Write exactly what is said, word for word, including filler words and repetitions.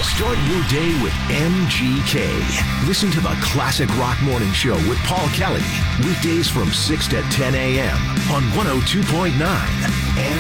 Start your day with M G K. Listen to the Classic Rock Morning Show with Paul Kelly. Weekdays from six to ten a.m. on one oh two point nine.